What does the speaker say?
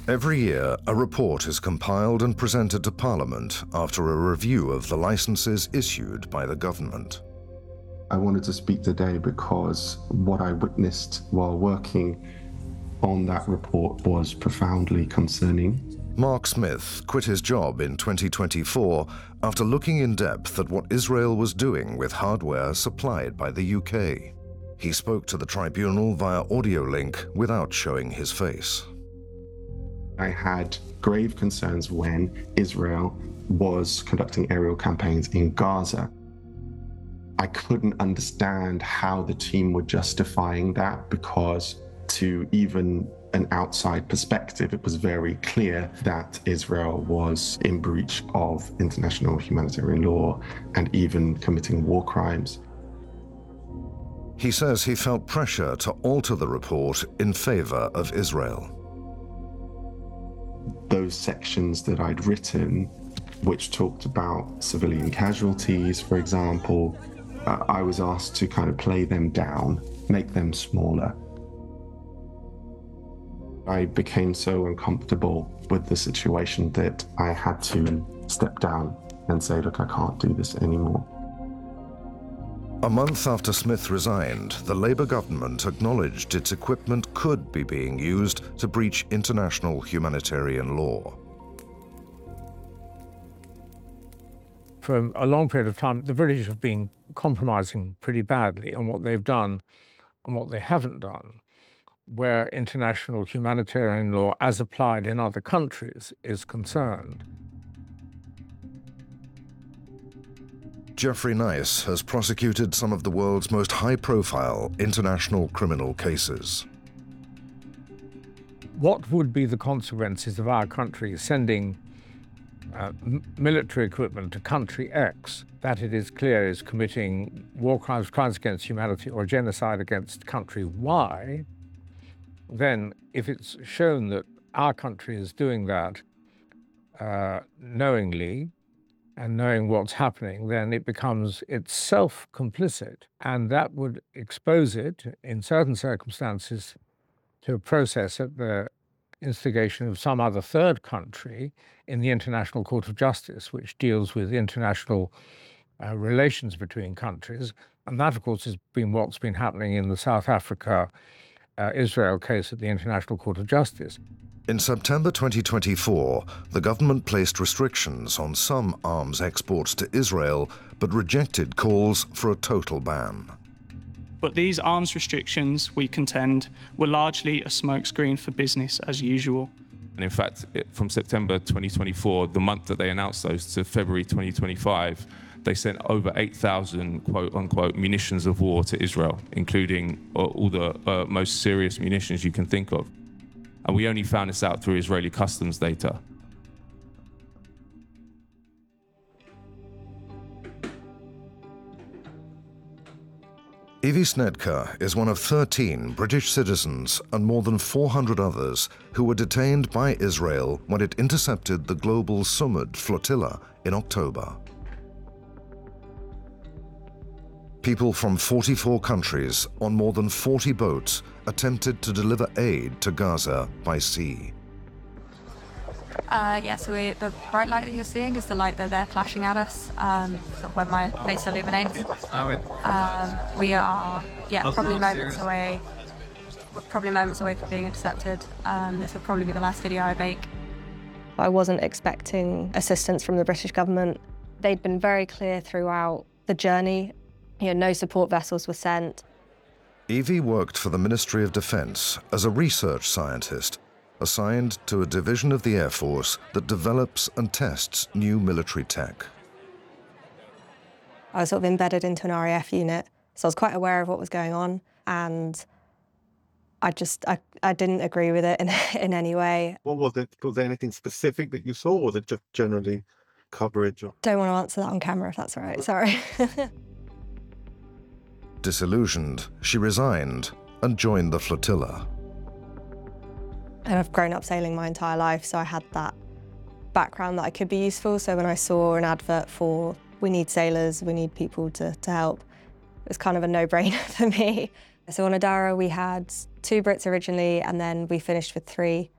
Every year, a report is compiled and presented to Parliament after a review of the licenses issued by the government. I wanted to speak today because what I witnessed while working on that report was profoundly concerning. Mark Smith quit his job in 2024 after looking in depth at what Israel was doing with hardware supplied by the UK. He spoke to the tribunal via audio link without showing his face. I had grave concerns when Israel was conducting aerial campaigns in Gaza. I couldn't understand how the team were justifying that, because to even an outside perspective, it was very clear that Israel was in breach of international humanitarian law and even committing war crimes. He says he felt pressure to alter the report in favor of Israel. Those sections that I'd written, which talked about civilian casualties, for example, I was asked to kind of play them down, make them smaller. I became so uncomfortable with the situation that I had to step down and say, look, I can't do this anymore. A month after Smith resigned, the Labour government acknowledged its equipment could be being used to breach international humanitarian law. For a long period of time, the British have been compromising pretty badly on what they've done and what they haven't done, where international humanitarian law, as applied in other countries, is concerned. Geoffrey Nice has prosecuted some of the world's most high-profile international criminal cases. What would be the consequences of our country sending military equipment to country X that it is clear is committing war crimes, crimes against humanity, or genocide against country Y? Then, if it's shown that our country is doing that knowingly, and knowing what's happening, then it becomes itself complicit, and that would expose it, in certain circumstances, to a process at the instigation of some other third country in the International Court of Justice, which deals with international relations between countries. And that, of course, has been what's been happening in the South Africa Israel case at the International Court of Justice. In September 2024, the government placed restrictions on some arms exports to Israel, but rejected calls for a total ban. But these arms restrictions, we contend, were largely a smokescreen for business as usual. And in fact, from September 2024, the month that they announced those, to February 2025, they sent over 8,000 quote-unquote munitions of war to Israel, including all the most serious munitions you can think of. And we only found this out through Israeli customs data. Evie Snedker is one of 13 British citizens and more than 400 others who were detained by Israel when it intercepted the global Sumud flotilla in October. People from 44 countries on more than 40 boats attempted to deliver aid to Gaza by sea. So the bright light that you're seeing is the light that they're flashing at us, sort of when my face illuminates. We are, probably moments away. We're probably moments away from being intercepted. This will probably be the last video I make. I wasn't expecting assistance from the British government. They'd been very clear throughout the journey. No support vessels were sent. Evie worked for the Ministry of Defence as a research scientist, assigned to a division of the Air Force that develops and tests new military tech. I was sort of embedded into an RAF unit, so I was quite aware of what was going on, and I didn't agree with it in any way. What was it? Was there anything specific that you saw, or was it just generally coverage? Don't want to answer that on camera, if that's all right, sorry. Disillusioned, she resigned and joined the flotilla. And I've grown up sailing my entire life, so I had that background that I could be useful. So when I saw an advert for we need sailors, we need people to help, it was kind of a no-brainer for me. So on Adara we had 2 Brits originally, and then we finished with 3.